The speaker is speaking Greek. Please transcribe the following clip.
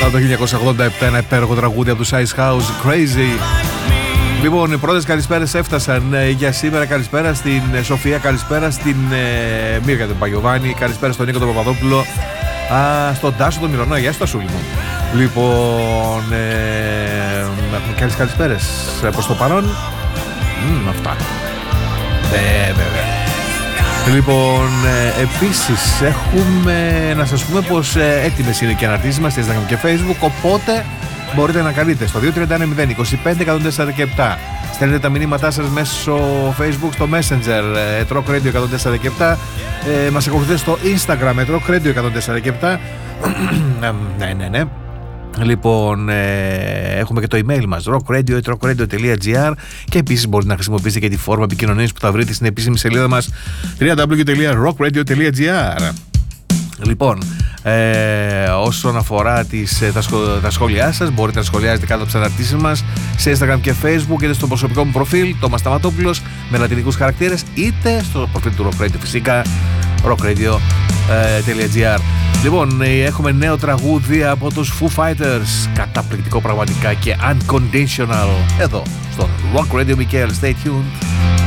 Το 1987 ένα υπέροχο τραγούδι από τους Ice House, Crazy. Λοιπόν, οι πρώτες καλησπέρες έφτασαν για σήμερα. Καλησπέρα στην Σοφία, καλησπέρα στην Μίρκα τον Παγιωβάνη, καλησπέρα στον Νίκο τον Παπαδόπουλο, στον Τάσο τον Μυρονό. Γεια σου Τασούλη μου. Λοιπόν, έχουμε και άλλες καλησπέρες προς το παρόν. Αυτά. Βέβαια. Λοιπόν, επίσης έχουμε να σας πούμε πως έτοιμες είναι και αναρτήσεις μας στη Instagram και Facebook, οπότε μπορείτε να καλείτε στο 231-025-104-7. Στέλνετε τα μηνύματά σας μέσω Facebook στο Messenger Rock Radio 104-7. Μας ακολουθείτε στο Instagram Rock Radio 104-7. Ναι. Λοιπόν, έχουμε και το email μας rockradio.gr και επίσης μπορείτε να χρησιμοποιήσετε και τη φόρμα επικοινωνίας που θα βρείτε στην επίσημη σελίδα μας www.rockradio.gr. Λοιπόν, όσον αφορά τα σχόλιά σας, μπορείτε να σχολιάζετε κάτω από τις αναρτήσεις μας σε Instagram και Facebook, είτε στο προσωπικό μου προφίλ Τόμας Σταματόπουλος με λατινικούς χαρακτήρες, είτε στο προφίλ του Rock Radio φυσικά rockradio.gr. Λοιπόν, έχουμε νέο τραγούδι από τους Foo Fighters, καταπληκτικό πραγματικά και unconditional, εδώ στο Rock Radio. Michael, stay tuned.